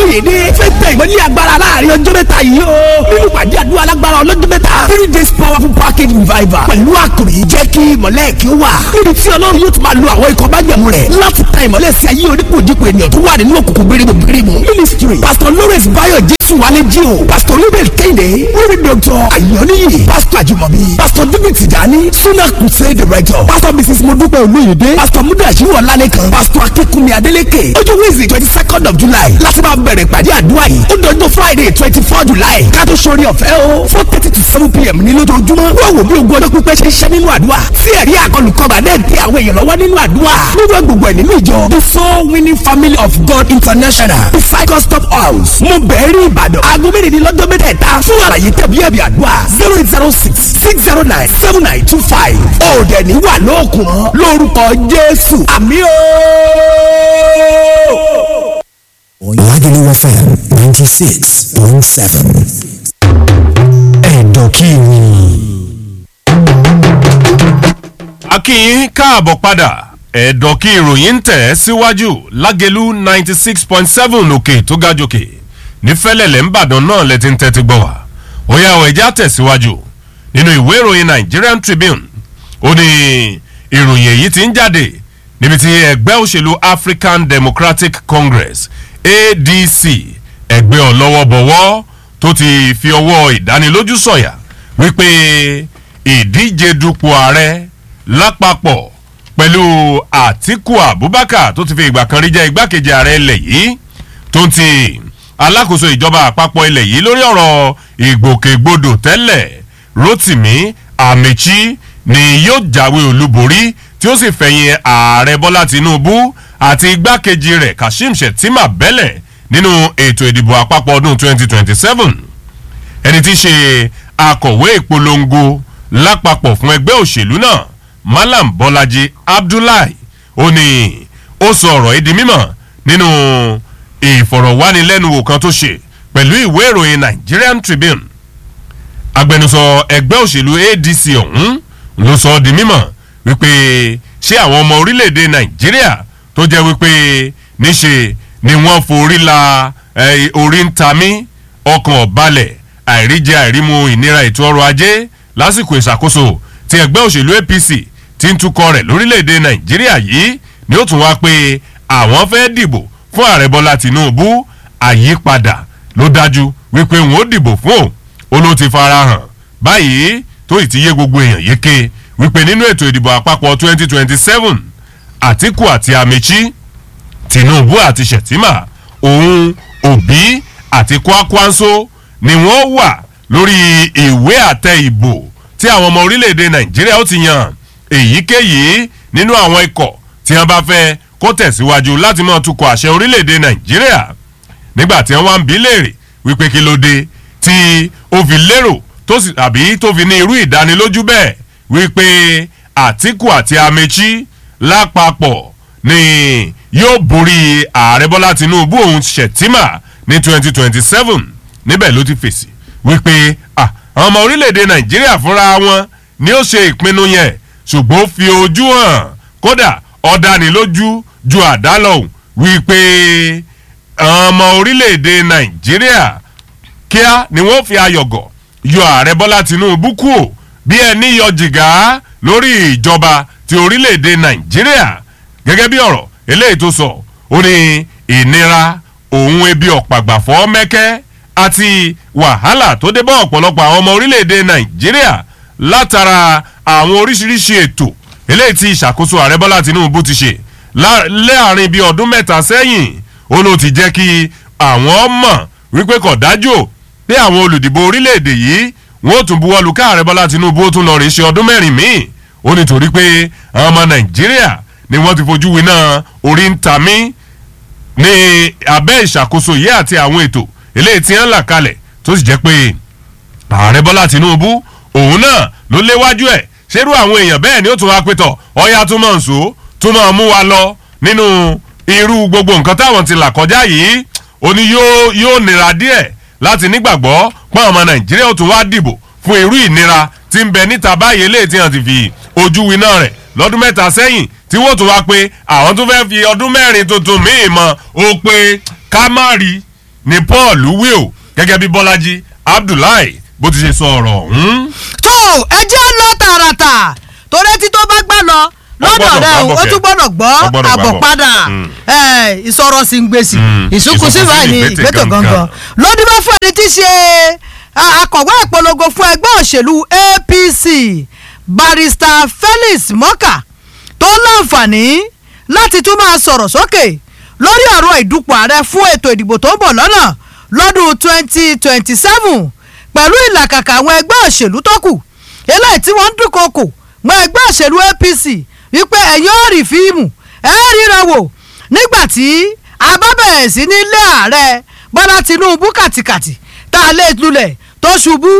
olóyèdè fẹ́ tẹ ìmọ̀lẹ́ agbára láàrin ọjọ́ mẹ́ta yìí o. nínú pàdé àdúrà alágbára ọlọ́jọ́ mẹ́ta 3 days powerful package revival pẹ̀lú àkòrí jẹ́ kí ìmọ̀lẹ́ kí ó wà. níbi tí ọlọ́run yóò tún máa lo àwọn ikọ̀ májẹ̀mú rẹ̀ láti ta ìmọ̀lẹ́ sí ayé onípòdípò ènìyàn tó wà nínú òkùnkùn gbérígbó ministry pastor Lawrence Bayo Jésù wálé jíò pastor Rubel Kẹ́hìndé wíwí dr ayọ̀níyì pastor Àjùmọ̀bí pastor David Tijani Suna crusade director pastor Mrs Modúpẹ́ Olóyèdé pastor Mudashiru Ọlálékan pastor Akínkúnmi Adélékè ọjọ́ Wednesday 22nd of July láti máa bẹ̀rẹ̀ ìpàdé àdúrà yìí ó dọjọ́ Friday 24 July káàtó sórí ọ̀fẹ́ o 4:30 to 7 p.m. ní lójoojúmọ́ wọ́n wò bí ogún ọdún pípẹ́ ṣe ń ṣe nínú àdúrà tí ẹ̀rí àkọlùkọgbà náà dé àwọn èèyàn lọ́wọ́ nínú àdúrà nínú gbogbo ẹ̀ nínú ìjọ the soul winning family of God international the cycle stop house mo bẹ̀rẹ̀ Ìbàdàn aago mẹ́rin lọ́jọ́ mẹ́tẹ̀ẹ̀ta fún àlàyé tẹ̀bí ẹ̀bí àdúrà 0806-609-7925 òòdẹ̀ ní wà lóòkùn lórúkọ Jésù àmín o. Lagelu FM 96.7. Ẹ̀dọ̀kìnì. Akínyìn káàbọ̀ padà ẹ̀dọ̀kì ìròyìn ń tẹ̀ síwájú Lágẹ̀lú 96.7 òkè tó ga jòkè nífẹ̀lẹ̀lẹ̀ ńbàdàn náà lẹ́tí ń tẹ́tí gbọ́ wá ó yá ọ̀ ẹ̀já tẹ̀síwájú nínú ìwé ìròyìn Nigerian Tribune ó ní ìròyìn èyí tí ń jáde níbi tí ẹgbẹ́ òṣèlú African Democratic Congress ADC ẹgbẹ́ ọlọ́wọ́bọ̀wọ́ tó ti fi ọwọ́ ìdánilójú sọ̀yà wípé ìdíje dupò ààrẹ lápapọ̀ pẹ̀lú Àtíkù Abubakar tó ti fi ìgbà kan rí jẹ́ igbákejì ààrẹ ilẹ̀ yìí tó ń ti alákòóso ìjọba àpapọ̀ ilẹ̀ yìí lórí ọ̀rọ̀ ìgbòkègbodò tẹ́lẹ̀ Rotimi Amechi ni yóò jáwé olúborí tí ó sì fẹ̀yìn ààrẹ Bọ́lá Tinubu àti igbákejì rẹ̀ Kashim Shettima bẹ́lẹ̀ nínú ètò ìdìbò àpapọ̀ ọdún 2027 ẹni tí í ṣe akọ̀wé ìpolongo lápapọ̀ fún ẹgbẹ́ òṣèlú náà Malam Bọ́lájí Abdullahi ó ní ó sọ ọ̀rọ̀ ìdí mímọ̀ nínú ìfọ̀rọ̀wánilẹ́nuwò kan tó ṣe pẹ̀lú ìwé ìròyìn Nigerian Tribune agbẹnusọ ẹgbẹ́ òṣèlú ADC ọ̀hún ló sọ ọ́ di mímọ̀ wípé ṣé àwọn ọmọ orílẹ̀-èdè Nàìjíríà tó jẹ́ wípé níṣe ni wọ́n forí la orí ń ta mí ọkàn ọ̀balẹ̀ àìríjẹ àìrímu ìnira ètò ọrọ̀ ajé lásìkò ìṣàkóso tí ẹgbẹ́ òṣèlú APC ti ń tukọ̀ rẹ̀ lórílẹ̀‐èdè Nàìjíríà yìí ni ó tún wá pé àwọn fẹ́ dìbò fún ààrẹ Bọ́lá Tinubu àyípadà ló dájú wípé wọn ó dìbò fún òun ló ti farahàn báyìí tó ì ti yé gbogbo èèyàn yéké wípé nínú ètò ìdìbò àpapọ̀ 2027 Àtíkù àti Amechi Tinubu àti Shettima òun Obi àti Kwankwaso ni wọ́n wà lórí ìwé àtẹ ìbò tí àwọn ọmọ orílẹ̀-èdè Nàìjíríà ó ti yàn èyíkéyìí nínú àwọn ikọ̀ tí wọ́n bá fẹ́ kó tẹ̀síwájú láti máa tukọ̀ àṣẹ orílẹ̀-èdè Nàìjíríà nígbà tí wọ́n wá ń bi léèrè wípé kí ló dé tí ó fi lérò tó sì àbí tó fi ní irú ìdánilójú bẹ́ẹ̀ wípé Àtíkù àti Amechi lápapọ̀ ni yóò borí ààrẹ Bọ́lá Tinubu òun Shettima ní 2027 níbẹ̀ ló ti fèsì wípé àwọn ọmọ orílẹ̀-èdè Nàìjíríà fúnra wọn ni ó ṣe ìpinnu yẹn ṣùgbọ́n fi ojú hàn kódà ọ̀dánilójú ju àdálọ́hùn wípé ọmọ orílẹ̀-èdè Nàìjíríà kíá ni wọ́n fi ayọ̀gọ̀ yọ ààrẹ Bọ́lá Tinubu kúò bí ẹni yọ jìgá lórí ìjọba ti orílẹ̀-èdè Nàìjíríà gẹ́gẹ́ bí ọ̀rọ̀ eléyìí tó sọ ó ní ìnira òun ebi ọ̀pàgbàfọ́ mẹ́kẹ́ àti wàhálà tó dé bá ọ̀pọ̀lọpọ̀ àwọn ọmọ orílẹ̀-èdè Nàìjíríà látara àwọn oríṣiríṣi ètò eléyìí tí ìṣàkóso ààrẹ Bọ́lá Tinubu ti ṣe láàrin bíi ọdún mẹ́ta sẹ́yìn ó ló ti jẹ́ kí àwọn mọ̀ wípé kò dájú pé àwọn olùdìbò orílẹ̀-èdè yìí wọ́n tún buwọ́lù ká ààrẹ Bọ́lá Tinubu ó tún lọ rèé ṣe ọdún mẹ́rin míì ó nítorí pé àwọn ọmọ Nàìjíríà ni wọ́n ti fojú winá orí ń ta mí ní abẹ́ ìṣàkóso yìí àti àwọn ètò eléyìí tí wọ́n là kalẹ̀ tó sì jẹ́ pé ààrẹ Bọ́lá Tinubu òun náà ló léwájú ẹ̀ ṣerú àwọn èèyàn bẹ́ẹ̀ ni ó tún wá pé tọ̀ ọ̀yá tún máa ń so tún máa mú wa lọ nínú irú gbogbo nǹkan táwọn ti là kọjá yìí ó ní yóò nira díẹ̀ láti nígbàgbọ́ pọ́n ọmọ Nàìjíríà ó tún wá dìbò fún irú ìnira tí ń bẹ níta báyìí eléyìí tí wọ́n ti fi ojú winá rẹ̀ lọ́dún mẹ́ta sẹ́yìn tí wọ́n tún wá pé àwọn tún fẹ́ fi ọdún mẹ́rin tuntun míì mọ́ ó pé ká má rí ni Paul wí o gẹ́gẹ́ bí Bọ́lájí Abdullahi bó ti ṣe sọ ọ̀rọ̀ ọ̀hún. tó ẹ jẹ́ lọ tààràtà torí tí tó bá gbà lọ lọ́dọ̀ rẹ̀ ó tún gbọ́dọ̀ gbọ́ àbọ̀ padà ìsọ̀rọ̀ sí gbèsè ìsúnkúsí báyìí ní ìgbésẹ̀ gangan lódì bá fún ẹni tí ṣe akọ̀wé ìpolongo fún ẹgbẹ́ òṣèlú APC Barrister Felix Morka tó láǹfààní láti tún máa sọ̀rọ̀ sókè lórí ọ̀rọ̀ ìdúpọ̀ ààrẹ fún ètò ìdìbò tó ń bọ̀ lọ́nà lọ́dún 2027 pẹ̀lú ìlàkàkà àwọn ẹgbẹ́ òṣèlú tó kù eléyìí tí wọ́n ń dúnkokò mọ́ ẹgbẹ́ òṣèlú APC wípé ẹ̀yin ò rí fíìmù ẹ̀ ríra wò nígbà tí a bá bẹ̀rẹ̀ sí ní ilé ààrẹ Bọ́lá Tinubu kàtìkàtì tá a lè lulẹ̀ tó ṣubú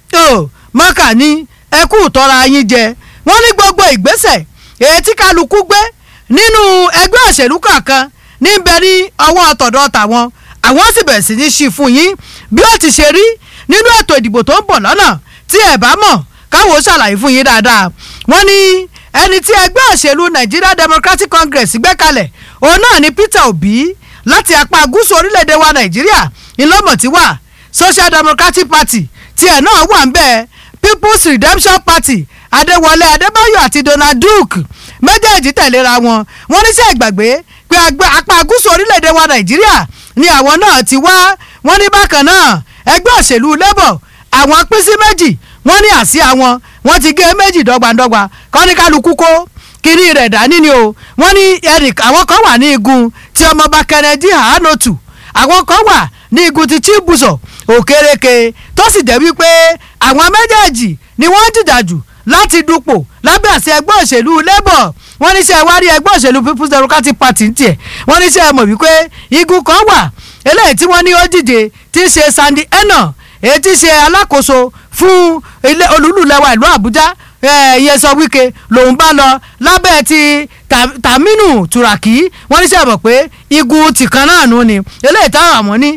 Morka ní ẹkú tọ́ra yín jẹ wọ́n ní gbogbo ìgbésẹ̀ èyí tí kálukú gbé nínú ẹgbẹ́ òṣèlú kọ̀ọ̀kan níbẹ̀ ní ọwọ́ ọ̀tọ̀dọ̀ tàwọn àwọn sì bẹ̀rẹ̀ sí ní ṣí fún yín bí ó ti ṣe rí nínú ètò ìdìbò tó ń bọ̀ lọ́nà tí ẹ̀ bá mọ̀ káwọn ó ṣàlàyé fún yín dáadáa wọ́n ní ẹni tí ẹgbẹ́ òṣèlú Nigeria Democratic Congress gbé kalẹ̀ òun náà ni Peter Obi láti apá gúúsù orílẹ̀-èdè wa Nàìjíríà ńlọ́mọ̀ tí wà Social Democratic Party tiẹ̀ náà wà ń bẹ́ẹ̀ People's Redemption Party Adéwọlé Adébáyọ̀ àti Donald Duke méjèèjì tẹ̀léra wọn wọ́n ní sẹ́ ìgbàgbé pé apá gúúsù orílẹ̀-èdè wa Nàìjíríà ni àwọn náà ti wá wọ́n ní bákan náà ẹgbẹ́ òṣèlú Labour àwọn pín sí méjì wọ́n ní àsíá wọ́n ti gé méjì dọ́gbandọ́gba kọ́níkálukú kó kiri rẹ̀ dání ni o wọ́n ní àwọn kan wà ní igun tí ọmọọba Kennedy Ahanotu àwọn kan wà ní igun ti Chibuzo Okereke tó sì jẹ́ wípé àwọn méjèèjì ni wọ́n jìjà jù láti dupò lábẹ́ àṣẹ ẹgbẹ́ òṣèlú Labour wọ́n ní sẹ́ wá rí ẹgbẹ́ òṣèlú People's Democratic Party tiẹ̀ wọ́n ní sẹ́ mọ̀ wípé igun kan wà eléyìí tí wọ́n ní ó díje tí í ṣe Sandy Eno èyí tí í ṣe alákòóso fún ilé olúlulẹ̀wà ìlú Àbújá Nyesom Wike lòun bá lọ lábẹ́ ti Taminu Turaki wọ́n ní sẹ́ mọ̀ pé igun tìkan náà nù ni eléyìí táwọn àmọ́ ní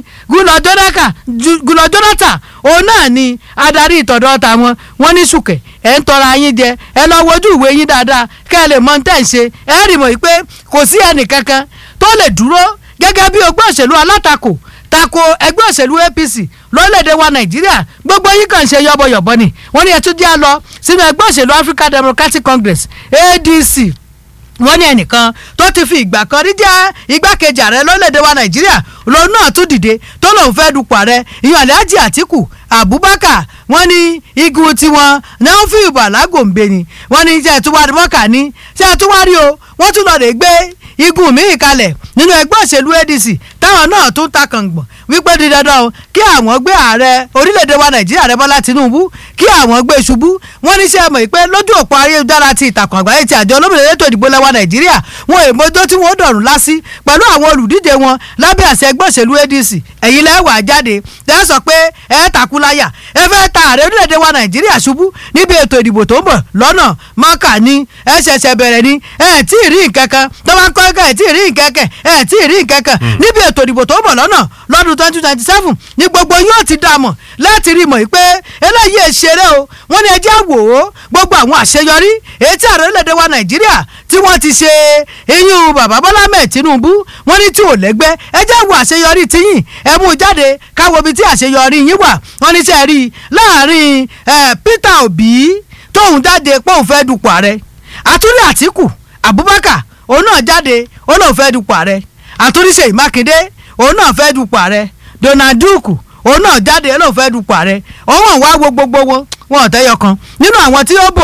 Goodluck Jonathan òun náà ni adarí ìtọ̀dọ̀ tàwọn wọ́n ní sùkẹ̀ ẹ̀ ń tọrọ ayín jẹ ẹ lọ wojú ìwé yín dáadáa kẹ́ ẹ lè mọ tẹ́ ń ṣe ẹ rí mọ̀ pé kò sí ẹnì kankan tó lè dúró gẹ́gẹ́ bí ọgbọ́n òṣèlú alátakò tako ẹgbẹ́ òṣèlú APC lórílẹ̀‐èdè wa Nàìjíríà gbogbo yín kàn ṣe yọ̀bọ̀yọ̀bọ̀ ni wọ́n ní ẹ tún jẹ́ lọ sínú ẹgbẹ́ òṣèlú African Democratic Congress ADC wọ́n ní ẹnìkan tó ti fi ìgbà kan rí jẹ́ igbákejì ààrẹ lórílẹ̀‐èdè wa Nàìjíríà lòun náà tún dìde tó lòun fẹ́ dupò ààrẹ ìyọ̀n Alhaji Atiku Abubakar wọ́n ní igun tiwọn náà fi ìbò alágòǹbẹ ni wọ́n ní ṣe àtúwárí Morka ní ṣe àtúwárí o wọ́n tún lọ rè gbé igun míì kalẹ̀ nínú ẹgbẹ́ òṣèlú ADC táwọn náà tún ta kàngbọ̀n wípé di dandan o kí àwọn gbé ààrẹ orílẹ̀-èdè wa Nàìjíríà ààrẹ Bọ́lá Tinubu kí àwọn gbé ṣubú wọ́n ní ṣe mọ̀ pé lójú òpó ayélujára ti ìtàkùn àgbáyé ti àjọ olómìnira ètò ìdìbò lẹ́wà Nàìjíríà wọn èmọ́jọ́ tí wọ́n dọ̀rùn lásì pẹ̀lú àwọn olùdíje wọn lábẹ́ àṣẹ ẹgbẹ́ òṣèlú ADC ẹ̀yin lẹ́wà jáde tẹ́ sọ pé ẹ takuláyà ẹ fẹ́ ta ààrẹ orílẹ̀-èdè wa Nàìjíríà ṣubú níbi ètò ìdìbò tó ń bọ̀ lọ́nà Morka ní ẹ ṣẹ̀ṣẹ̀ bẹ̀rẹ̀ ni ẹ tí ì rí nǹkan kan tó bá ń kọ́ ẹ tí ì rí nǹkan kan ẹ tí ì rí nǹkan kan níbi ètò ìdìbò tó ń bọ̀ lọ́nà lọ́dún 2027 ní gbogbo yóò ti dá mọ̀ láti rí mọ̀ pé eléyìí ṣeré o wọ́n ní ẹjẹ́ wò ó gbogbo àwọn àṣeyọrí èyí tí ààrẹ orílẹ̀-èdè wa Nàìjíríà tí wọ́n ti ṣe eyín bàbá Bọ́lá mẹ́ẹ̀ Tinubu wọ́n ní tí ò lẹ́gbẹ́ ẹjẹ́ wo àṣeyọrí tiyín ẹ mú jáde káwo ibi tí àṣeyọrí yín wà wọ́n ní sẹ́ rí láàrin Peter Obi tóun jáde pé òun fẹ́ dupò ààrẹ àtúndì Àtíkù Abubakar òun náà jáde òun náà fẹ́ dupò ààrẹ àtúndì Ṣèyí Mákindé òun náà fẹ́ dupò ààrẹ Donald Duke òun náà jáde òun náà fẹ́ dupò ààrẹ òun wá wo gbogbo wọn ò tẹ́yọ kan nínú àwọn tí wọ́n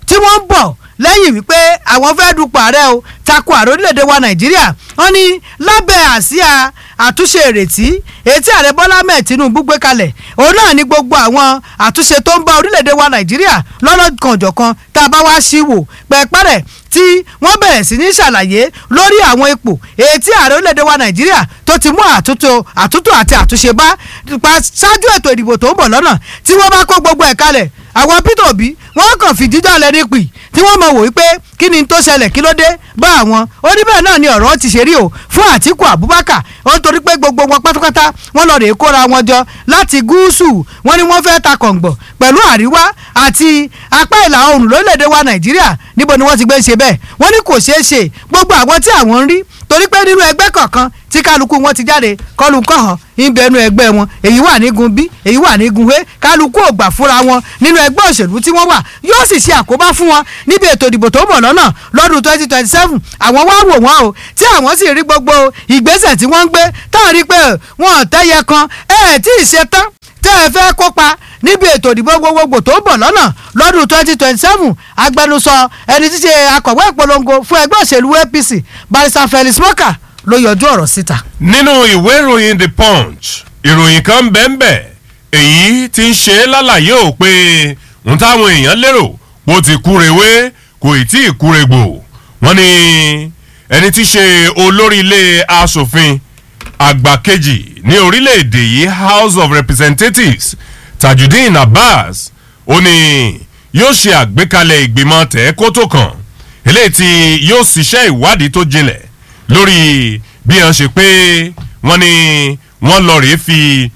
ń bọ̀ lẹ́yìn wípé àwọn fẹ́ dupò ààrẹ o tako ààrẹ orílẹ̀-èdè wa Nàìjíríà wọ́n ní lábẹ́ àsíá àtúnṣe ìrètí ètí ààrẹ Bọ́lá mẹ́ẹ̀ Tinubu gbé kalẹ̀ òun náà ní gbogbo àwọn àtúnṣe tó ń bá orílẹ̀-èdè wa Nàìjíríà lọ́lọ́kanòjọ̀kan tá a bá wá sí wò pẹ́ẹ́pẹ́rẹ́ tí wọ́n bẹ̀rẹ̀ sí ní ṣàlàyé lórí àwọn ipò ètí ààrẹ orílẹ̀-èdè wa Nàìjíríà tó ti mú àtúntò àti àtúnṣe bá ṣáájú ètò ìdìbò tó ń bọ̀ lọ́nà tí wọ́n bá kó gbogbo ẹ̀ kalẹ̀ àwọn Peter Obi wọ́n kàn fìdíjọ́ lẹ́ni pì tí wọ́n mọ̀ wò wípé kí ni tó ṣẹlẹ̀ kí ló dé bá àwọn oníbẹ̀ náà ni ọ̀rọ̀ ti ṣe rí o fún Àtíkù Abubakar ó torí pé gbogbo wọn pátápátá wọ́n lọ rèé kóra wọn jọ láti gúúsù wọ́n ní wọ́n fẹ́ ta kọ̀ǹgbọ̀ pẹ̀lú àríwá àti apá ìlà oòrùn lórílẹ̀‐èdè wa Nàìjíríà níbo ni wọ́n ti gbé ṣe bẹ́ẹ̀ wọ́n ní kò ṣeé ṣe gbogbo àwọn tí àwọn ń rí torí pé nínú ẹgbẹ́ kọ̀ọ̀kan tí kálukú wọn ti jáde kọlu kọ̀hàn ìbẹ̀ nínú ẹgbẹ́ wọn èyí wà nígun bí èyí wà nígun he kálukú ò gbà fúnra wọn nínú ẹgbẹ́ òṣèlú tí wọ́n wà yóò sì ṣe àkóbá fún wọn níbi ètò ìdìbò tó ń bọ̀ lọ́nà lọ́dún 2027 àwọn wá wò wọ́n o tí àwọn sì rí gbogbo ìgbésẹ̀ tí wọ́n ń gbé táwọn rí pé wọn ò tẹ́yẹ kan tí ì ṣe tán tẹ́ ẹ fẹ́ kópa níbi ètò ìdìbò gbogbogbò tó ń bọ̀ lọ́nà lọ́dún 2027 agbẹnusọ ẹni tí ṣe akọ̀wé ìpolongo fún ẹgbẹ́ òṣèlú APC barrister Felix Moka ló yọjú ọ̀rọ̀ síta. nínú ìwé ìròyìn The Punch ìròyìn kan bẹ́ẹ̀nbẹ́ èyí tí ń ṣe lálàyé ò pé ń táwọn èèyàn lérò bó ti kúrewé kò ì tí ì kúregbò wọ́n ní ẹni tí ṣe olórí ilé asòfin àgbà kejì ní orílẹ̀-èdè yìí House of Representatives Tajudeen Abbas ó ní yóò ṣe àgbékalẹ̀ ìgbìmọ̀ tẹ̀ẹ́kótó kan eléyìí tí yóò ṣiṣẹ́ ìwádìí tó jinlẹ̀ lórí bí wọ́n ṣe pé wọ́n ní wọ́n lọ rèé fi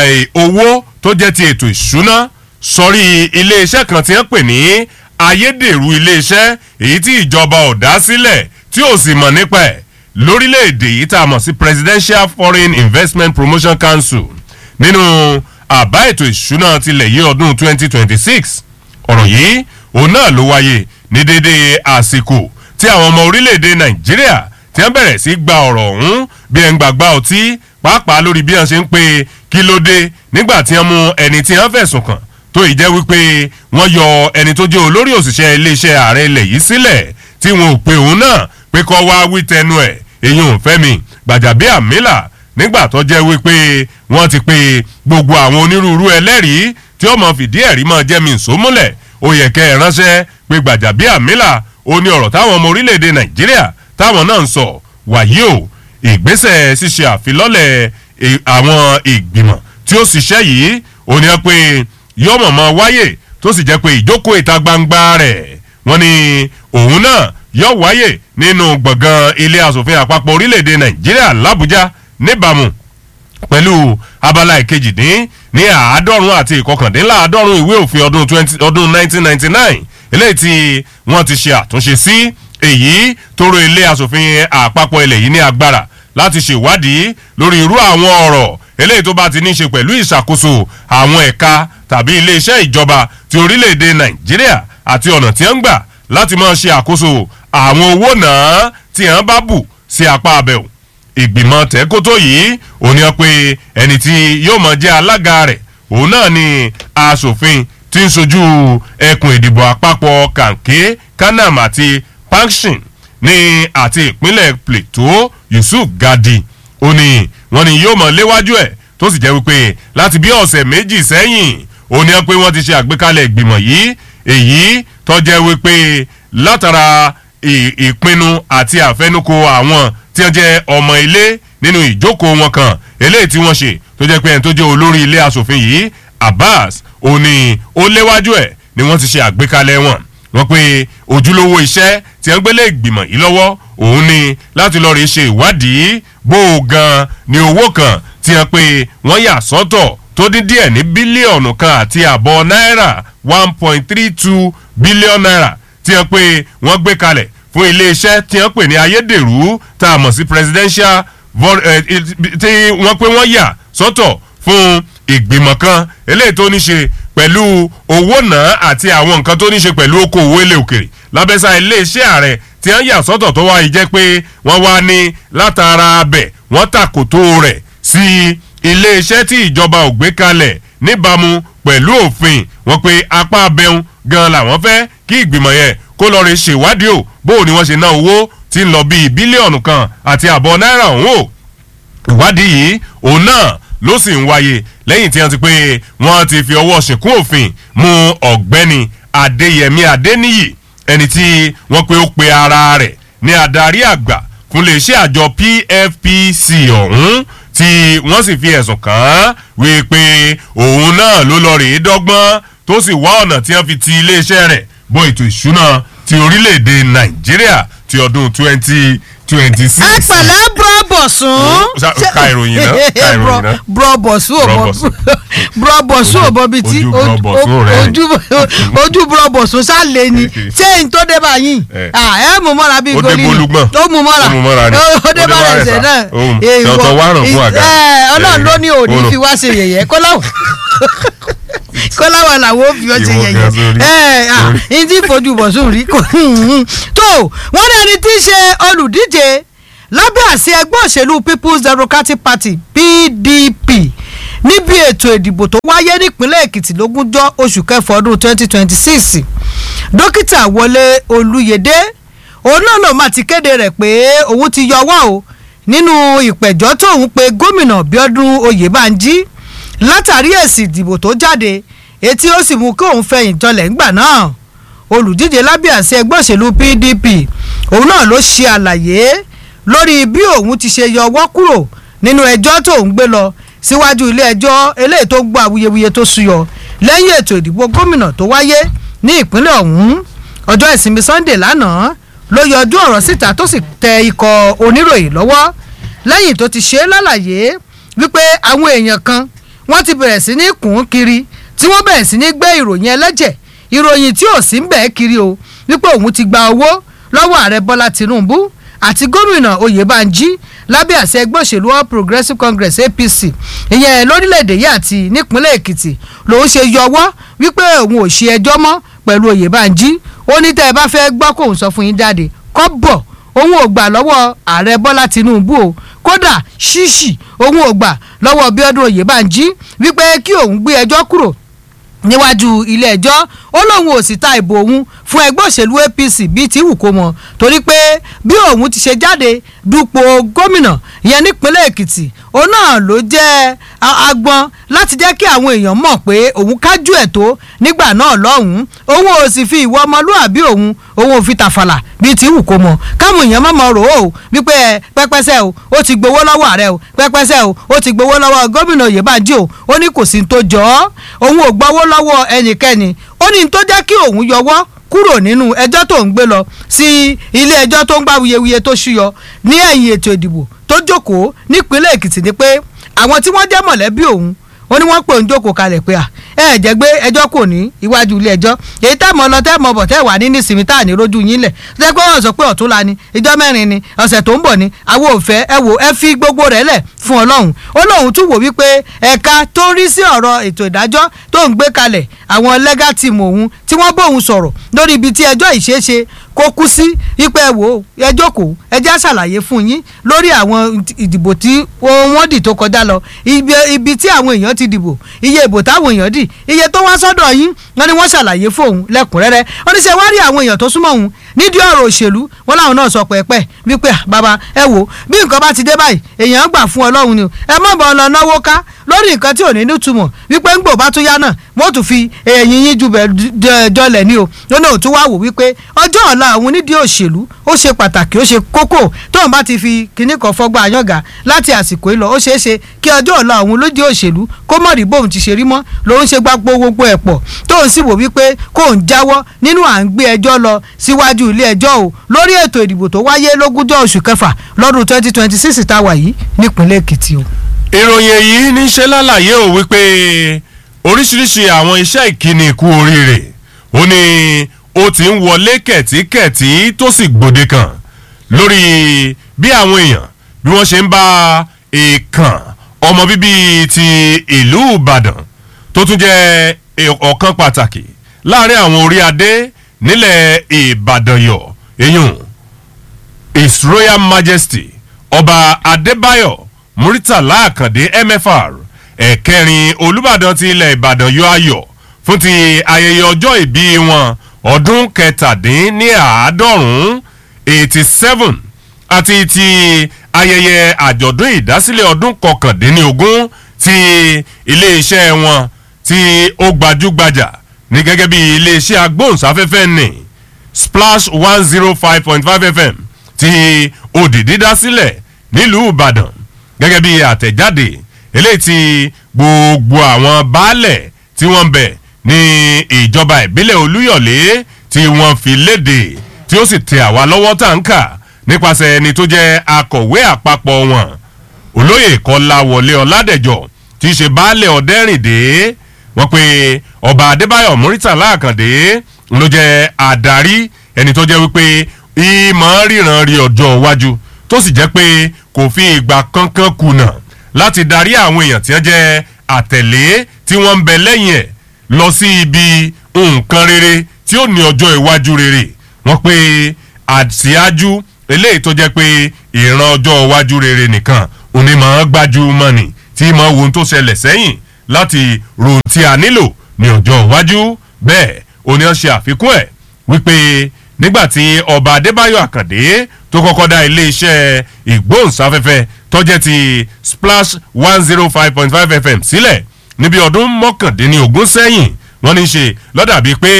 owó tó jẹ́ ti ètò ìṣúná sọrí iléeṣẹ́ kan tí wọ́n pè ní ayédèrú iléeṣẹ́ èyí tí ìjọba ò dá sílẹ̀ tí ò sì mọ̀ nípa ẹ̀ lórílẹ̀‐èdè yìí tá a mọ̀ sí Presidential Foreign Investment Promotion Council nínú àbá ètò ìṣúná tilẹ̀ yìí ọdún 2026 ọ̀rọ̀ yìí òun náà ló wáyé ní déédéé àsìkò tí àwọn ọmọ orílẹ̀‐èdè Nàìjíríà tí wọ́n bẹ̀rẹ̀ sí gba ọ̀rọ̀ ọ̀hún bí ẹ̀ ń gbàgbá ọtí pàápàá lórí bí wọ́n ṣe ń pe kí ló dé nígbà tí wọ́n mú ẹni tí wọ́n fẹ̀sùn kàn tó ì jẹ́ wípé wọ́n yọ ẹni tó jẹ́ olórí òṣìṣẹ́ iléeṣẹ́ ààrẹ ilẹ̀ yìí sílẹ̀ tí wọn ò pe òun náà pé kó wá wí tẹnu ẹ̀ èyí ò Fẹ́mi Gbàjàbíàmílà nígbà tó jẹ́ wípé wọ́n ti pe gbogbo àwọn onírúurú ẹlẹ́rìí tí ó mọ̀ fìdí ẹ̀rí mọ̀ jẹ́mi ìsómúlẹ̀ ó yẹ kẹ́ ẹ̀ ránṣẹ́ pé Gbàjàbíàmílà ó ní ọ̀rọ̀ táwọn ọmọ orílẹ̀-èdè Nàìjíríà táwọn náà ń sọ wàyí o ìgbésẹ̀ ṣíṣe àfilọ́lẹ̀ àwọn ìgbìmọ̀ tí ó ṣiṣẹ́ yìí ó ní pé yọ́mọ̀mọ́ wáyé tó sì jẹ́ pé ìjókòó ìta gbangba rẹ̀ wọ́n ní òun náà yóò wáyé nínú gbọ̀ngàn ilé asòfin àpapọ̀ orílẹ̀-èdè Nàìjíríà l'Àbújá níbàámu pẹ̀lú abala ìkejìdín ní àádọ́rùn àti ìkọkàndínláàádọ́rùn ìwé òfin ọdún 1999 eléyìí tí wọ́n ti ṣe àtúnṣe sí èyí tó rọ ilé asòfin àpapọ̀ ilẹ̀ yìí ní agbára láti ṣèwádìí lórí irú àwọn ọ̀rọ̀ eléyìí tó bá ti ní ṣe pẹ̀lú ìṣàkóso àwọn ẹ̀ka tàbí iléeṣẹ́ ìjọba ti orílẹ̀-èdè Nàìjíríà àti ọ̀nà tí wọ́n ń gbà láti máa ṣe àkóso àwọn owó náà tí wọ́n bá bù sí apá abẹ́ò ìgbìmọ̀ tẹ́kótó yìí òun ni pé ẹni tí yóò máa jẹ́ alága rẹ̀ òun náà ni asòfin tí ń sojú ẹkùn ìdìbò àpapọ̀ Kàǹké Kanam àti Pankshin ní àti ìpínlẹ̀ Plateau Yusuf Gadi ó ní wọ́n ní yóò máa léwájú ẹ̀ tó sì jẹ́ wípé láti bí ọ̀sẹ̀ méjì sẹ́yìn òun ni pé wọ́n ti ṣe àgbékalẹ̀ ìgbìmọ̀ yìí èyí tó jẹ́ wípé látara ìpinnu àti àfẹnukò àwọn tí wọ́n jẹ́ ọmọ ilé nínú ìjókòó wọn kan eléyìí tí wọ́n ṣe tó jẹ́ pé ẹni tó jẹ́ olórí ilé asòfin yìí Abbas ó ní ó léwájú ẹ̀ ni wọ́n ti ṣe àgbékalẹ̀ wọn wọ́n pé ojúlówó iṣẹ́ tí wọ́n gbélé ìgbìmọ̀ yìí lọ́wọ́ òun ni láti lọ́ọ́ rí ṣe ìwádìí bó o gan ni owó kan tí wọ́n pé wọ́n yà sọ́tọ̀ tó dín díẹ̀ ní bílíọ̀nù kan àti àbọ̀ náírà 1.32 bílíọ̀nù náírà tí wọ́n pé wọ́n gbé kalẹ̀ fún iléeṣẹ́ tí wọ́n pè ní ayédèrú tá a mọ̀ sí presidential tí wọ́n pé wọ́n yà sọ́tọ̀ fún ìgbìmọ̀ kan eléyìí tó ní ṣe pẹ̀lú owó náà àti àwọn nǹkan tó ní ṣe pẹ̀lú okòwò ilẹ̀ òkèrè lábẹ́sà iléeṣẹ́ ààrẹ tí wọ́n yà sọ́tọ̀ tó wáyé jẹ́ pé wọ́n wá ní látara abẹ̀ wọ́n tàkòtò rẹ̀ sí iléeṣẹ́ tí ìjọba ò gbé kalẹ̀ níbàámu pẹ̀lú òfin wọ́n pé apá abẹ́hùn gan làwọn fẹ́ kí ìgbìmọ̀ yẹn kó lọ rè ṣèwádìí o bó ni wọ́n ṣe ná owó tí ń lọ bíi bílíọ̀nù kan àti àbọ̀ náírà ọ̀hún o ìwádìí yìí òun náà ló sì ń wáyé lẹ́yìn tí wọ́n ti pé wọ́n ti fi ọwọ́ ṣìnkún òfin mú ọ̀gbẹ́ni Adéyẹmí Adéníyì ẹni tí wọ́n pé ó pe ara rẹ̀ ní adarí àgbà fún iléeṣẹ́ àjọ PFPC ọ̀hún tí wọ́n sì fi ẹ̀sùn kàn án wípé òun náà ló lọ rèé dọ́gbọ́n tó sì wá ọ̀nà tí wọ́n fi ti iléeṣẹ́ rẹ̀ bọ ètò ìṣúná ti orílẹ̀-èdè Nàìjíríà ti ọdún 2026. àpàlà brọ́bọ̀sùn. ka ìròyìn náà brọ́bọ̀sùn búrọ́bọ̀sùn òbọ̀bí tí ojú búrọ́bọ̀sùn sálẹ̀ ni ṣé n tó dé báyìí ẹ mú mọ́ra bí goli ó mú mọ́ra ó dé bá ẹsẹ̀ náà ọlọ́run ló ní òní fi wá ṣe yẹ̀yẹ́ kọ́láwà làwọn ò fi ọ́ ṣe yẹ̀yẹ́ n tí fojú bọ̀sùn rí kò tó wọ́n ní ẹni tí í ṣe olùdíje lábẹ́ àsíá ẹgbẹ́ òṣèlú People's Democratic Party PDP níbi ètò ìdìbò tó wáyé nípínlẹ̀ Èkìtì lógúnjọ́ oṣù kẹfà ọdún 2026 dókítà Wọlé Olúyẹdé òun náà ló máa ti kéde rẹ̀ pé òun ti yọwọ́ o nínú ìpẹ̀jọ́ tóun pe gómìnà Bíọ́dún Oyèbánjí látàrí èsì ìdìbò tó jáde etí ó sì mú kí òun fẹ̀yìn jọlẹ̀ ńgbà náà olùdíje lábẹ́ àsíá ẹgbẹ́ òṣèlú PDP òun náà ló ṣe àlàyé lórí bí òun ti ṣe yọwọ́ kúrò nínú ẹjọ́ tó ń gbé lọ síwájú ilé ẹjọ́ eléyìí tó gbọ́ awuyewuye tó súyọ lẹ́yìn ètò ìdìbò gómìnà tó wáyé ní ìpínlẹ̀ ọ̀hún ọjọ́ ìsinmi Sunday lánàá ló yọjú ọ̀rọ̀ síta tó sì tẹ ikọ̀ oníròyìn lọ́wọ́ lẹ́yìn tó ti ṣe é lálàyé wípé àwọn èèyàn kan wọ́n ti bẹ̀rẹ̀ sí ní kùn kiri tí wọ́n bẹ̀rẹ̀ sí ní gbé ìròyìn ẹlẹ́jẹ̀ ìròyìn tí ò sí ń bẹ̀ kiri o wípé òun ti gba owó lọ́wọ́ ààrẹ Bọ́lá Tinubu àti gómìnà Oyèbánjí lábẹ́ àṣẹ ẹgbẹ́ òṣèlú All Progressives Congress APC ìyẹn lórílẹ̀‐èdè yìí àti nípínlẹ̀ Èkìtì lòun ṣe yọwọ́ wípé òun ò ṣe ẹjọ́ mọ́ pẹ̀lú Oyèbánjí ó ní tẹ́ ẹ bá fẹ́ gbọ́ kóun sọ fún yín jáde kọ́ bọ̀ òun ò gbà lọ́wọ́ ààrẹ Bọ́lá Tinubu o kódà ṣíṣì òun ò gbà lọ́wọ́ Bíọ́dún Oyèbánjí wípé kí òun gbé ẹjọ́ kúrò níwájú ilé ẹjọ́ ó lóun ò sì ta ìbò òun fún ẹgbẹ́ òṣèlú APC bíi ti wù kó mọ̀ torí pé bí òun ti ṣe jáde dupò gómìnà ìyẹn nípínlẹ̀ Èkìtì òun náà ló jẹ́ agbọn láti jẹ́ kí àwọn èèyàn mọ̀ pé òun kájú ẹ̀ tó nígbà náà lọ́hùn-ún òun ò sì fi ìwọ ọmọlúàbí òun ò fi tàfàlà bíi ti wù kó mọ̀ káwọn èèyàn mọ̀mọ́ rò ó wípé pẹ́pẹ́sẹ́ o ó ti gbowó lọ́wọ́ ààrẹ o pẹ́pẹ́sẹ́ o ó ti gbowó lọ́wọ́ gómìnà Oyèbánjí o ó ní kò sí ní tó jọ ọ́ òun ò gbowó lọ́wọ́ ẹnikẹ́ni ó ní tó jẹ́ kí òun yọwọ́ kúrò nínú ẹjọ́ tó ń gbé lọ sí ilé ẹjọ́ tó ń gbá wuyewuye tó ṣúyọ ní ẹ̀yìn ètò ìdìbò tó jókòó nípínlẹ̀ Èkìtì ni pé àwọn tí wọ́n jẹ́ mọ̀lẹ́bí òun ó ní wọ́n pè ń jókòó kalẹ̀ pé ẹ jẹ́ gbé ẹjọ́ kò ní iwájú ilé ẹjọ́ èyí tẹ́ mọ̀ lọ tẹ́ mọ̀ bọ̀ tẹ́ wà ní nísìmí tá à ní rojú yín lẹ̀ tẹ́ pé wọ́n sọ pé ọ̀túnla ni ìjọ́ mẹ́rin ni ọ̀sẹ̀ tó ń bọ̀ ni àwọn òfẹ́ ẹ wò ẹ fi gbogbo rẹ̀ lẹ̀ fún Ọlọ́run ó lóun tún wò wípé ẹ̀ka tó rí sí ọ̀rọ̀ ètò ìdájọ́ tó ń gbé kalẹ̀ àwọn legal team òun tí wọ́n bóun sọ̀rọ̀ lórí ibi tí ẹjọ́ ìṣeéṣe kó kú sí wípé ẹ wò ẹ jókòó ẹ já ṣàlàyé fún yín lórí àwọn ìdìbò tí wọ́n dì tó kọjá lọ ibi tí àwọn èèyàn ti dìbò iye ìbò táwọn èèyàn dì iye tó wá sọ́dọ̀ yín wọ́n ní wọ́n ṣàlàyé fún òun lẹ́kùnrẹ́rẹ́ wọ́n ní ṣe wá rí àwọn èèyàn tó súnmọ́ òun nídìí ọ̀rọ̀ òṣèlú wọn láwọn náà sọ pẹ́ẹ́pẹ́ wípé bàbá ẹ wò bí nǹkan bá ti dé báyìí èèyàn gbà fún Ọlọ́run ni o ẹ má bọ̀ lọ náwó ká lórí nǹkan tí ò ní nítumọ̀ wípé ń gbò bá tún yá náà wọ́n tún fi ẹ̀yìn yín ju jọlẹ̀ ni o lónà ò tún wá wò wípé ọjọ́ ọ̀la àwọn nídìí òṣèlú ó ṣe pàtàkì ó ṣe kókó tóun bá ti fi kinní kan fọ́gbà àyànga láti àsìkò yìí lọ ó ṣeé ṣe kí ọjọ́ ọ̀la àwọn lódìí òṣèlú kó mọ̀ rí bóun ti ṣe rí mọ́ lòun ṣe gbogbo ẹ̀ pọ̀ tóun sì wò wípé kóun jáwọ́ nínú à ń gbé ẹjọ́ lọ síwájú ilé ẹjọ́ o lórí ètò ìdìbò tó wáyé lógúnjọ́ oṣù kẹfà lọ́dún 2026 tá a wà yìí nípínlẹ̀ Èkìtì o. ìròyìn èyí ní ṣe lálàyé ò wípé oríṣiríṣi àwọn iṣẹ́ ìkíni ikú oríire ó ní ó ti ń wọlé kẹ̀tíkẹ̀tí tó sì gbòde kan lórí bí àwọn èèyàn bí wọ́n ṣe ń bá èèkàn ọmọ bíbí ti ìlú Ìbàdàn tó tún jẹ́ ọ̀kan pàtàkì láàrin àwọn orí adé nílẹ̀ Ìbàdàn yọ̀ eyín His Royal Majesty Ọba Adébáyọ̀ Muritàlá Àkàndé MFR ẹ̀kẹrin Olúbàdàn ti ilẹ̀ Ìbàdàn yọ ayọ̀ fún ti ayẹyẹ ọjọ́ ìbí wọn ọdún kẹtàdínníàádọ́rùn-ún 87 àti ti ayẹyẹ àjọ̀dún ìdásílẹ̀ ọdún kọkàndínlógún ti iléeṣẹ́ wọn tí ó gbajúgbajà ní gẹ́gẹ́ bí iléeṣẹ́ agbóhùnsáfẹ́fẹ́ ní Splash 105.5 FM tí òdìdí dá sílẹ̀ nílùú Ìbàdàn gẹ́gẹ́ bí àtẹ̀jáde eléyìí tí gbogbo àwọn baálẹ̀ tí wọ́n ń bẹ ní ìjọba ìbílẹ̀ Olúyọ̀lé tí wọ́n fi léde tí ó sì tẹ àwa lọ́wọ́ tàǹkà nípasẹ̀ ẹni tó jẹ́ akọ̀wé àpapọ̀ wọn olóyè Kọ́láwọlé Ọládẹ̀jọ tí í ṣe baálẹ̀ ọ̀dẹ́rìndé wọ́n pe ọba adébáyọ̀ muritàlá àkàndé ló jẹ́ àdarí ẹni tó jẹ́ wípé ìmọ̀ ríran rí ọjọ́ iwájú tó sì jẹ́ pé kò fi ìgbà kankan kùnà láti darí àwọn èèyàn tí wọ́n jẹ́ àtẹ̀lé tí wọ́n ń bẹ lẹ́yìn ẹ̀ lọ sí ibi nǹkan rere tí ó ní ọjọ́ iwájú rere wọ́n pe àṣìájú eléyìí tó jẹ́ pé ìran ọjọ́ iwájú rere nìkan òní máa gbájú mọ́ni tí máa wo ohun tó ṣẹlẹ̀ sẹ́yìn láti ro tí a nílò ní ọjọ́ iwájú bẹ́ẹ̀ òní ó ṣe àfikún ẹ̀ wípé nígbà tí ọba adébáyọ̀ àkàndé tó kọ́kọ́ dá iléeṣẹ́ ìgbóhùnsáfẹ́fẹ́ tó jẹ́ ti splash 105.5 fm sílẹ̀ níbi ọdún mọ́kàndínlógún sẹ́yìn wọ́n ní ṣe lọ́dà bíi pé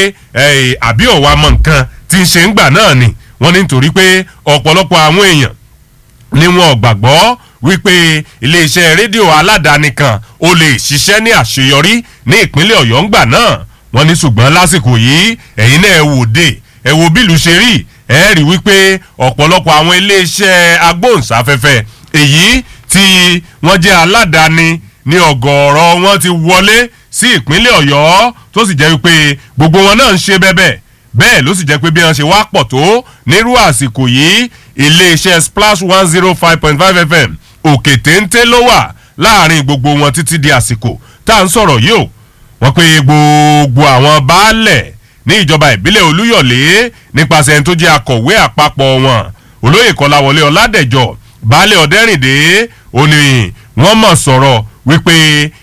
àbí ọ̀wá mọ nǹkan tí ń ṣe ń gbà náà ni wọ́n ní nítorí pé ọ̀pọ̀lọpọ̀ àwọn èèyàn ni wọn ò gbàgbọ́ wípé iléeṣẹ́ rédíò aládàáni kan ó lè ṣiṣẹ́ ní àṣeyọrí ní ìpínlẹ̀ ọ̀yọ́ ń gbà náà wọ́n ní ṣùgbọ́n lásìkò yìí ẹ̀yin náà ẹ wò dé ẹ wo bílù ṣe rí ẹ rí wípé ọ̀pọ̀lọpọ̀ àwọn iléeṣẹ́ agbóhùnsáfẹ́fẹ́ èyí tí wọ́n jẹ́ aládàáni ní ọ̀gọ̀ọ̀rọ̀ wọn ti wọlé sí ìpínlẹ̀ ọ̀yọ́ tó sì jẹ́ wípé gbogbo wọn náà ń ṣe bẹ́ẹ̀ ló sì jẹ́ pé bí wọ́n ṣe wá pọ̀ tó nírú àsìkò yìí iléeṣẹ́ splash 105.5 fm òkè téńté ló wà láàrin gbogbo wọn títí di àsìkò tá à ń sọ̀rọ̀ yìí o wọ́n pe gbogbo àwọn baálẹ̀ ní ìjọba ìbílẹ̀ olúyọ̀lé nípasẹ̀ ẹni tó jẹ́ akọ̀wé àpapọ̀ wọn olóyè kọ́láwọlé ọládẹ̀jọ baálẹ̀ ọ̀dẹ́rìndé ó ní wọ́n mọ̀ sọ̀rọ̀ wípé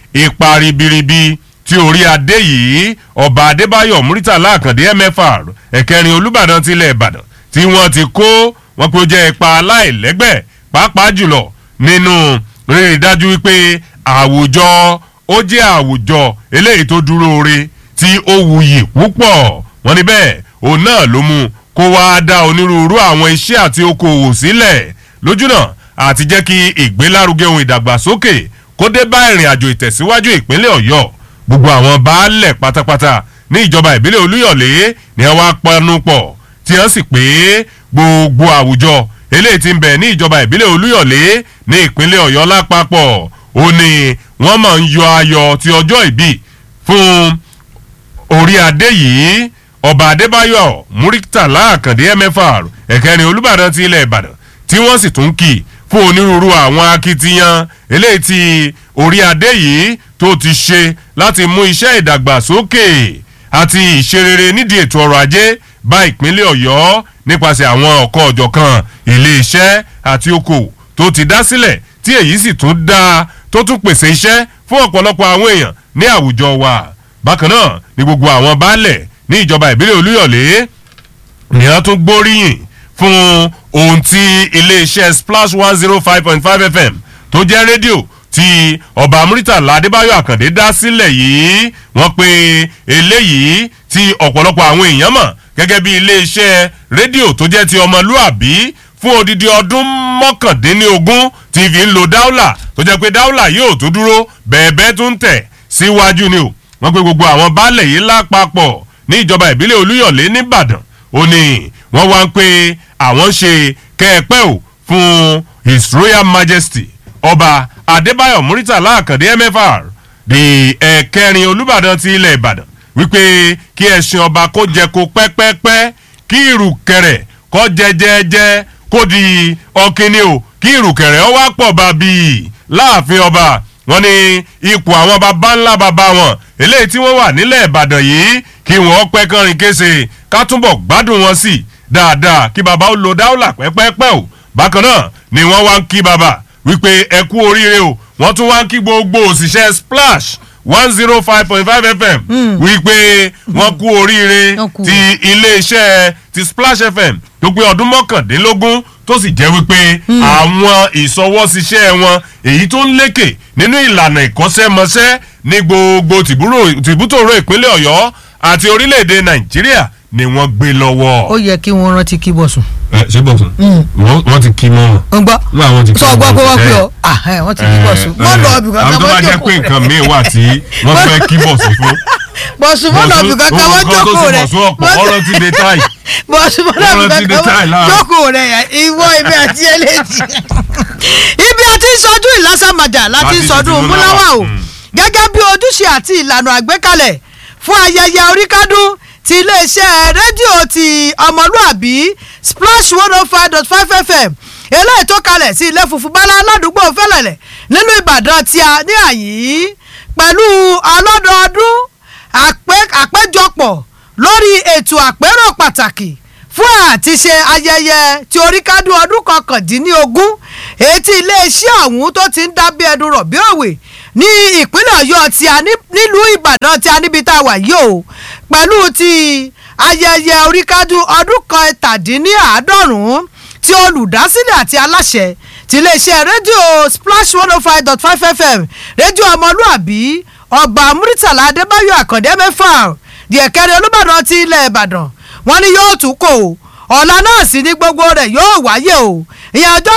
ipa ribiribi tí orí adé yìí ọba adébáyọ̀ muritàlá àkàndé mfr ẹ̀kẹrin olùbàdàn tilẹ̀ ìbàdàn tí wọ́n ti kó wọn pé ó jẹ́ ipa aláìlẹ́gbẹ́ pàápàá jùlọ nínú rírí dájú wípé àwùjọ ó jẹ́ àwùjọ eléyìí tó dúró re tí ó wuyì púpọ̀ wọ́n ní bẹ́ẹ̀ òun náà ló mú kó wáá dá onírúurú àwọn iṣẹ́ àti okòwò sílẹ̀ lójúnà àti jẹ́ kí ìgbélárugẹ ohun ìdàgbàsókè kó dé bá ìrìn àjò ìtẹ̀síwájú ìpínlẹ̀ ọ̀yọ́ gbogbo àwọn baálẹ̀ pátápátá ní ìjọba ìbílẹ̀ olúyọ̀lé ni wọ́n wá panu pọ̀ tí wọ́n sì pé gbogbo àwùjọ eléyìí ti ń bẹ ní ìjọba ìbílẹ̀ olúyọ̀lé ní ìpínlẹ̀ ọ̀yọ́ lápapọ̀ ó ní wọ́n máa ń yọ ayọ̀ ti ọjọ́ ìbí fún orí adé yìí ọba adébáyọ̀ muritàlá àkàndé mfr ẹ̀kẹrin olùbàdàn ti ilẹ̀ ìbàdàn tí wọ́n sì tún kì fún onírúurú àwọn akitiyan eléyìí tí orí adé yìí tó ti ṣe láti mú iṣẹ́ ìdàgbàsókè àti ìṣerere nídìí ètò ọrọ̀ ajé bá ìpínlẹ̀ ọ̀yọ́ nípasẹ̀ àwọn ọ̀kan ọ̀jọ̀kan iléeṣẹ́ àti okòwò tó ti dá sílẹ̀ tí èyí sì tún dá tó tún pèsè iṣẹ́ fún ọ̀pọ̀lọpọ̀ àwọn èèyàn ní àwùjọ wa bákan náà ni gbogbo àwọn baálẹ̀ ní ìjọba ìbílẹ̀ olúyọ̀lé ni wọ́n tún gbóríyìn fún ohun tí iléeṣẹ́ splash 105.5 fm tó jẹ́ rédíò tí ọba muritàlá adébáyọ̀ àkàndé dá sílẹ̀ yìí wọ́n pe eléyìí tí ọ̀pọ̀lọpọ̀ àwọn èèyàn mọ̀ gẹ́gẹ́ bí iléeṣẹ́ rédíò tó jẹ́ ti ọmọlúàbí fún odidi ọdún mọ́kàndínlógún tí fi ń lo dáúlà tó jẹ́ pé dáúlà yóò tó dúró bẹ́ẹ̀bẹ́ẹ́ tó ń tẹ̀ síwájú ni o wọ́n pe gbogbo àwọn baálẹ̀ yìí lápapọ̀ ní ìjọba ìbílẹ̀ olúyọ̀lé nìbàdàn ó ní wọ́n wá ń pe àwọn ṣe kẹ́ẹ̀pẹ́ ò fún his royal majesty ọba adébáyọ̀ muritàlá àkàndé mfr di ẹ̀kẹrin olùbàdàn ti ilẹ̀ ìbàdàn wípé kí ẹṣin ọba kó jẹ kó pẹ́pẹ́pẹ́ kí ìrùkẹ̀rẹ̀ kó jẹjẹjẹ kó di ọkìnní o kí ìrùkẹ̀rẹ̀ ọ wá pọ̀ bá bíi láàfin ọba wọn ní ipò àwọn baba ńlá baba wọn eléyìí tí wọ́n wà nílẹ̀ ìbàdàn yìí kí wọ́n pẹ́ kánrin kése ká túbọ̀ gbádùn wọn sí dáadáa kí baba ó lo dáúlà pẹ́pẹ́pẹ́ o bákan náà ni wọ́n wá ń kí baba wípé ẹ kú oríire o wọ́n tún wá ń kí gbogbo òṣìṣẹ́ splash 105.5 fm wípé wọ́n kú oríire ti iléeṣẹ́ ti splash fm tó pé ọdún mọ́kàndínlógún tó sì jẹ́ wípé àwọn ìsọwọ́síṣẹ́ wọn èyí tó ń lékè nínú ìlànà ìkọ́ṣẹ́mọṣẹ́ ní gbogbo tìbútòrò ìpínlẹ̀ ọ̀yọ́ àti orílẹ̀-èdè nàìjíríà ni wọ́n gbé lọ́wọ́. ó yẹ kí wọ́n rántí kí bọ̀sùn. ṣé bọ̀sùn wọ́n ti kí mọ́ wọn. ń gbọ́ sọ gbọ́ pé wọ́n pè ọ́ wọ́n ti kí bọ̀sùn. wọ́n lọ ibì kankan àwọn tó bá jẹ́ pé nǹkan míì wà tí wọ́n fẹ́ kí bọ̀sùn fún. bọ̀sùn mọ́ lọ ibì kankan wọ́n jókòó rẹ̀. ọ̀rọ̀ ti dé táì. bọ̀sùn mọ́ lọ ibì kankan wọ́n jókòó rẹ̀ ìwọ ibi àti eléjì. ibi àti sọdún ìlàsàmàjà láti sọdún múláwá o gẹ́gẹ́ bí ojúṣe àti ìlànà àgbékalẹ̀ fún ayẹyẹ oríkádún ti iléeṣẹ́ rédíò ti ọmọlúàbí Splash 105.5 FM eléyìí tó kalẹ̀ sí ilé funfun bálá ládùúgbò Fẹ́lẹ́lẹ̀ nínú Ìbàdàn tí a ní àyí pẹ̀lú ọlọ́dọọdún àpéjọpọ̀ lórí ètò àpérò pàtàkì fún àtiṣe ayẹyẹ tí oríkádún ọdún 19 èyí tí iléeṣẹ́ ọ̀hún tó ti ń dábí ẹdun rọ̀ bí òwe ní ìpínlẹ̀ Ọ̀yọ́ tí a nílùú Ìbàdàn tí a níbi tá a wà yìí o pẹ̀lú ti ayẹyẹ oríkádún ọdún 97 tí olùdásílẹ̀ àti aláṣẹ ti iléeṣẹ́ rédíò Splash 105.5 FM rédíò ọmọlúàbí ọba Muritala Adébáyọ̀ Àkàndé mẹ́fà di ẹ̀kẹ́rẹ́ Olúbàdàn ti ilẹ̀ Ìbàdàn wọ́n ní yóò tún kò ọ̀la náà sì ní gbogbo rẹ̀ yóò wáyé o ìyẹn ọjọ́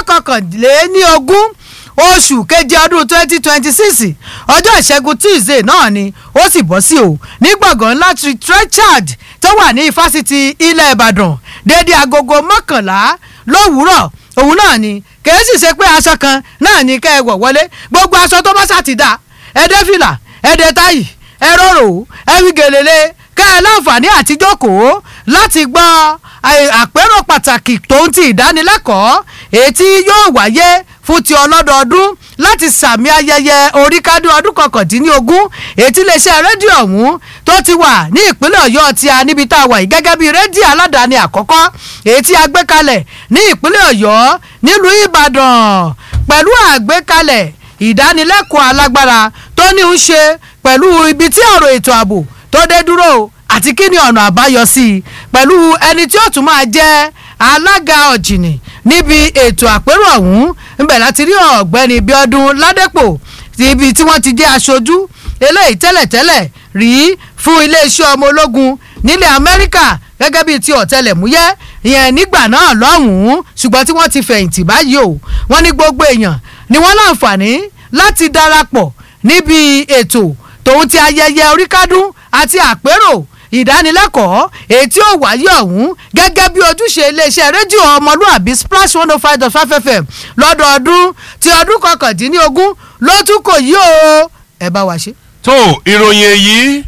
21 oṣù keje ọdún 2026 ọjọ́ ìṣẹ́gun Tuesday náà ni ó sì bọ́ sí o ní gbọ̀ngàn ńlá Richard tó wà ní ifásitì ilẹ̀ Ìbàdàn dédé agogo 11 lówùúrọ̀ òun náà ni kìí sì ṣe pé aṣọ kan náà ni kẹ́ ẹ wọ̀ wọlé gbogbo aṣọ tó bá ṣàtìdá ẹ̀dẹ́ fìlà ẹ̀dẹ́ táyì ẹ̀rọ̀rọ̀ ẹ̀wí gèlèlè kẹ́ ẹ láǹfààní àti jókòó láti gbọ́ àpérò pàtàkì tó ń ti ìdánilẹ́kọ̀ọ́ èyí tí yóò wáyé fún ti ọlọ́dọọdún láti sàmì ayẹyẹ oríkádún ọdún 19 èyí tí iléeṣẹ́ rédíò ọ̀hún tó ti wà ní ìpínlẹ̀ Ọ̀yọ́ tí a níbi tá a wà yìí gẹ́gẹ́ bí rédíò aládàáni àkọ́kọ́ èyí tí a gbé kalẹ̀ ní ìpínlẹ̀ Ọ̀yọ́ nílùú Ìbàdàn pẹ̀lú àgbékalẹ̀ ìdánilẹ́kọ̀ọ́ alágbára tó ní ń ṣe pẹ̀lú ibi tí ọ̀rọ̀ ètò ààbò tó dé dúró àti kí ni ọ̀nà àbáyọ sí i pẹ̀lú ẹni tí ó tún máa jẹ́ alága ọ̀jìnì níbi ètò àpérò ọ̀hún ńbẹ̀ láti rí ọ̀gbẹ́ni Bíọ́dún Ládépò ibi tí wọ́n ti jẹ́ aṣojú eléyìí tẹ́lẹ̀tẹ́lẹ̀ rí fún iléeṣẹ́ ọmọ ológun nílẹ̀ Amẹ́ríkà gẹ́gẹ́ bíi ti ọ̀tẹlẹ̀múyẹ́ ìyẹn nígbà náà lọ́hùn-ún ṣùgbọ́n tí wọ́n ti fẹ̀yìntì báyìí o wọ́n ní gbogbo èèyàn ni wọ́n láǹfààní láti darapọ̀ níbi ètò tòun ti ayẹyẹ oríkádún àti àpérò ìdánilẹ́kọ̀ọ́ èyí tí ó wáyé ọ̀hún gẹ́gẹ́ bí ojúṣe iléeṣẹ́ rédíò ọmọlúàbí Splash 105.5 FM lọ́dọọdún tí ọdún 19 ló tún kò yí o ẹ bá wa ṣe. tó ìròyìn èyí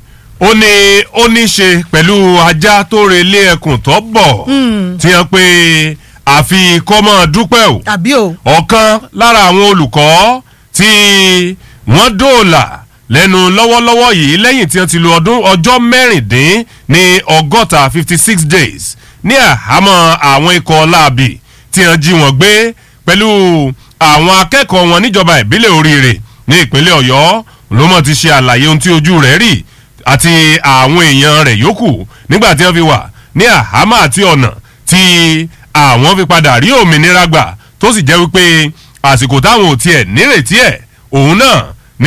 ó ní ṣe pẹ̀lú ajá tó relé ẹkùn tó bọ̀ tí wọ́n pe àfi kọ́mọ dúpẹ́ o ọ̀kan lára àwọn olùkọ́ tí wọ́n dóòlà lẹ́nu lọ́wọ́lọ́wọ́ yìí lẹ́yìn tí wọ́n ti lo ọjọ́ mẹ́rìndín ní 56 days ní àhámọ́ àwọn ikọ̀ láàbì tí wọ́n jí wọn gbé pẹ̀lú àwọn akẹ́kọ̀ọ́ wọn níjọba ìbílẹ̀ Oríire ní ìpínlẹ̀ Ọ̀yọ́ ló mọ̀ ti ṣe àlàyé ohun tí ojú rẹ̀ rí àti àwọn èèyàn rẹ̀ yòókù nígbà tí wọ́n fi wà ní àhámọ́ àti ọ̀nà tí àwọn fi padà rí òmìnira gbà tó sì jẹ́ wípé àsìkò táwọn ò tiẹ̀ nírètí ẹ̀ òun náà ni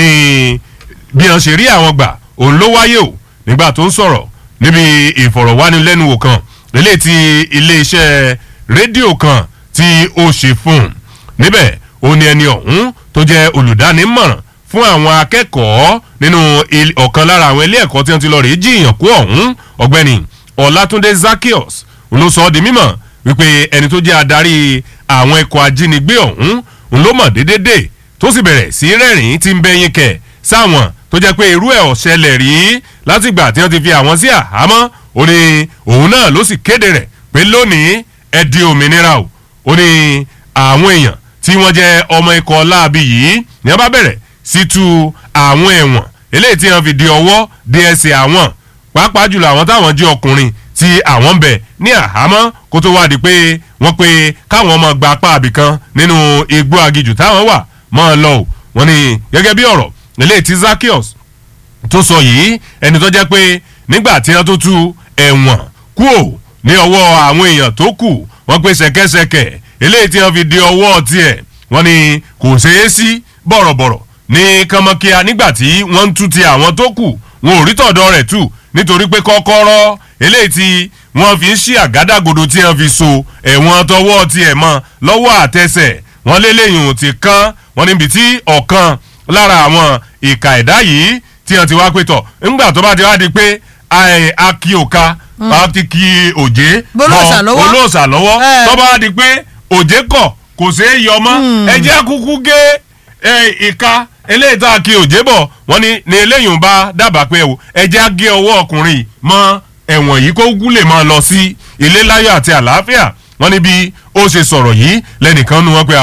bí wọ́n ṣe rí àwọn gbà òun ló wáyé o nígbà tó ń sọ̀rọ̀ níbi ìfọ̀rọ̀wánilẹ́nuwò kan eléyìí tí iléeṣẹ́ rédíò kan tí ó ṣe fún un níbẹ̀ ó ní ẹni ọ̀hún tó jẹ́ olùdánímọ̀ràn fún àwọn akẹ́kọ̀ọ́ nínú ọ̀kan lára àwọn ilé ẹ̀kọ́ tí wọ́n ti lọ rèé jíìyàn kú ọ̀hún ọ̀gbẹ́ni Ọlátúndé Zaccheaus ló sọ ọ́ di mímọ̀ wípé ẹni tó jẹ́ adarí àwọn ikọ̀ ajínigbé ọ̀hún ló mọ̀ déédéé tó sì bẹ̀rẹ̀ sí rẹ́rìn-ín tí ń bẹ́yìn kẹ̀ sáwọn tó jẹ́ pé irú ẹ̀ ọ̀ṣẹlẹ̀ rí látìgbà tí wọ́n ti fi àwọn sí àhámọ́ ó ní òun náà ló sì kéde rẹ̀ pé lónìí ẹ di òmìnira o ó ní àwọn èèyàn tí wọ́n jẹ́ ọmọ ikọ̀ láabi yìí ní wọ́n bá bẹ̀rẹ̀ sí tú àwọn ẹ̀wọ̀n eléyìí tí wọ́n fi di ọwọ́ di ẹsẹ̀ àwọn pàápàá jùlọ àwọn táwọn jẹ́ ọkùnrin tí àwọn ń bẹ̀ ní àhámọ́ kó tó wá di pé wọ́n pé káwọn ọmọ gba apá àbìkan nínú igbó agijù táwọn wà mọ́ ọ lọ o wọ́n ní gẹ́gẹ́ bí ọ̀rọ̀ eléyìí tí Zaccheaus tó sọ yìí ẹni tó jẹ́ pé nígbà tí wọ́n tó tú ẹ̀wọ̀n kúò ní ọwọ́ àwọn èèyàn tó kù wọ́n pé ṣẹ̀kẹ̀ṣẹ̀kẹ̀ eléyìí tí wọ́n fi di ọwọ́ tiẹ̀ wọ́n ní kò ṣeé sí bọ̀rọ̀bọ̀rọ̀ ní kánmọ́kíá nígbà tí wọ́n ń tú ti àwọn tó kù wọn ò rí tọ̀dọ̀ rẹ̀ tú nítorí pé kọ́kọ́rọ́ eléyìí tí wọ́n fi ń ṣí àgádágodo tí wọ́n fi so ẹ̀wọ̀n tọwọ́ tiẹ̀ mọ́ lọ́wọ́ àtẹsẹ̀ wọ́n lélẹ́yìn ti kán wọ́n níbi tí ọ̀kan lára àwọn ìka ẹ̀dá yìí tí wọ́n ti wá pé tọ̀ ńgbà tó bá ti wá di pé akíòka akíkí òjé olóòsà lọ́wọ́ tó bá di pé òjé kọ̀ kò ṣeé yọ mọ́ ẹ jẹ́ kúkú gé ìka eléyìí tá a kí òjé bọ̀ wọ́n ní eléyìí ń bá dábàá pé ẹjẹ́ á gé ọwọ́ ọkùnrin mọ́ ẹ̀wọ̀n yìí kó gúlè máa lọ sí ilé láyọ̀ àti àlàáfíà wọ́n ní bí ó ṣe sọ̀rọ̀ yìí lẹ́nìkan nu wọn pé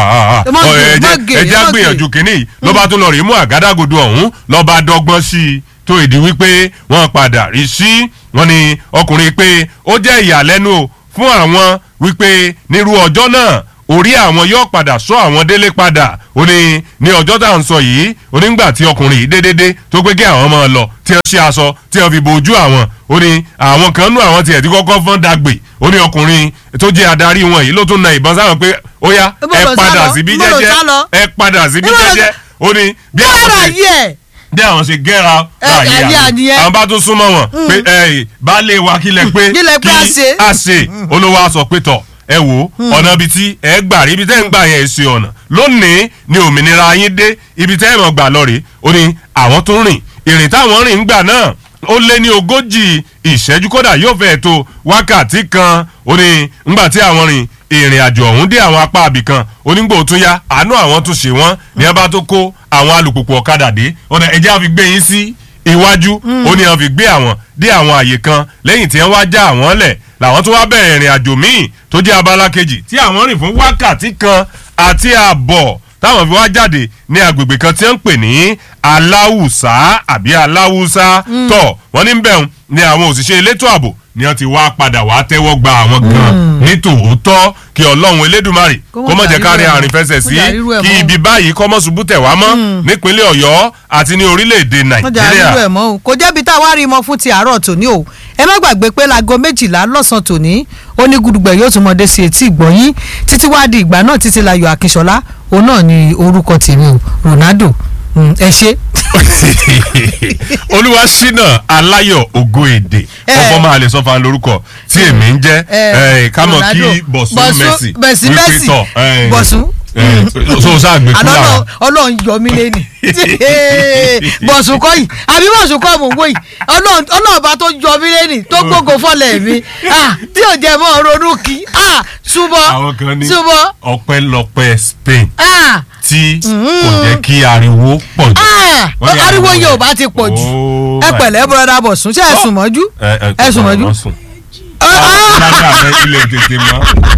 ẹjẹ́ á gbìyànjú kínní ló bá tún lọ rí mú àgádágodo ọ̀hún ló bá dọ́gbọ́n sí i tó ìdí wípé wọ́n padà rí sí wọ́n ní ọkùnrin pé ó jẹ́ ìyàlẹ́nu fún àwọn wípé nírú ọjọ́ náà orí àwọn yóò padà sọ àwọn délé padà ó ní ọjọ́ tá à ń sọ yìí onígbà tí ọkùnrin yìí dédédé tó pé kí àwọn máa lọ tí wọ́n ṣe aṣọ tí wọ́n fi bojú àwọn ó ní àwọn kan nú àwọn tiẹ̀ tí kọ́kọ́ fọ́n dàgbé ó ní ọkùnrin tó jẹ́ adarí wọn yìí ló tún na ìbọn sáwọn pé ó yá ẹ padà síbí jẹ́jẹ́ ẹ padà síbí jẹ́jẹ́ ó ní bí àwọn ṣe gẹ́ra ráyé àwọn bá tún súnmọ́ wọn pé baálé wa kílẹ̀ pé kí a ṣe olówó aṣọ pé tọ̀ ẹ wò ọ̀nà ibi tí ẹ gbà rí ibi tẹ́ ń gbà yẹn ṣe ọ̀nà lónìí ni òmìnira yín dé ibi tẹ́ ẹ mọ̀ gbà lọ rè ó ní àwọn tó rìn ìrìn táwọn rìn ń gbà náà ó lé ní 40 ìṣẹ́jú kódà yóò fẹ́ tó wákàtí kan ó ní ńgbà tí àwọn rìn ìrìn àjò ọ̀hún dé àwọn apá àbìkan onígbò tún yá àánú àwọn tún ṣe wọ́n ní ẹ bá tó kó àwọn alùpùpù ọ̀kadà dé ọ̀nà ẹ̀jẹ̀ á fi gbé yín sí iwájú ó ní wọn fi gbé àwọn dé àwọn àyè kan lẹ́yìn tí wọ́n wá já àwọn lẹ̀ làwọn tó wá bẹ̀rẹ̀ ìrìn àjò míì tó jẹ́ abala kejì tí àwọn rìn fún wákàtí kan àti ààbọ̀ táwọn fi wá jáde ní agbègbè kan tí wọ́n ń pè ní aláwùsá àbí aláwùsá tọ̀ wọ́n ní bẹ̀rù ni àwọn òṣìṣẹ́ elétò ààbò ni wọ́n ti wá padà wá tẹ́wọ́ gba àwọn gan ní tòótọ́ kí ọlọ́run elédùmarè kó má jẹ́ kárí àrìn fẹsẹ̀ sí kí ibi báyìí kọ́ mọ́ ṣubú tẹ̀ wá mọ́ nípínlẹ̀ ọ̀yọ́ àti ní orílẹ̀-èdè nàìjíríà. kò jẹ́bi tá a wá rí mọ́ fún ti àárọ̀ tòní o ẹ má gbàgbé pé láago 12 lọ́sàn-án tòní ó ní gudugbẹ̀ yóò tún mọdé sí etí ìgbọ̀nyín títí wá di ìgbà náà títí láyọ̀ akínṣọlá òun náà ni orúkọ tèmi o Ronaldo ẹ ṣe. Olúwaṣínà Aláyọ̀ Ògo Èdè ọmọ máa lè sọ fún un lórúkọ tí èmi ń jẹ́ kámọ̀ kí Bọ̀sún Mẹ́sì wípé tọ̀ Bọ̀sún so sáà gbé kúlà wa. Ọlọ́run yọ mí lẹ́nu Bọ̀sún kọ́ yìí àbí Bọ̀sún kọ́ mò ń wò yìí ọlọ́ọ̀bá tó yọ mí lẹ́nu tó gbógo fọ́lẹ̀ mi tí ò jẹ́ mọ́ ronú kí ṣùbọ́ àwọn kan ní ọpẹ́lọpẹ́ Spain tí kò jẹ́ kí ariwo pọ̀ jù. ariwo yẹn ò bá ti pọ̀ jù ẹ pẹ̀lẹ́ bọ́dá Bọ̀sún ṣe ẹ̀sùn mọ́jú ẹ̀sùn mọ́jú. ilé tètè mọ́.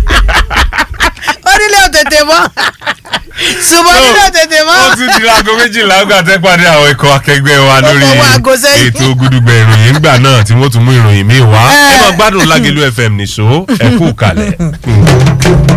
orílẹ̀ òtètè mọ́ ṣùgbọ́n orílẹ̀ òtètè mọ́. ó ti di aago 12 ọgbà tẹ́pàdé àwọn ikọ̀ akẹgbẹ́ wa lórí ètò gudugbẹ̀ ìròyìn ńgbà náà tí wọ́n tún mú ìròyìn míì wá. ẹ máa gbádùn Lágelú FM nìṣó ẹ kú kalẹ̀.